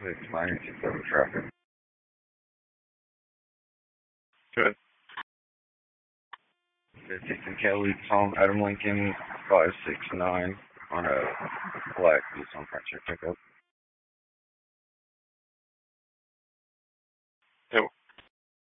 It's minor to traffic. Good. 56 Kelly, home, Adam Lincoln, 569 on a black Nissan Frontier pickup. Yep.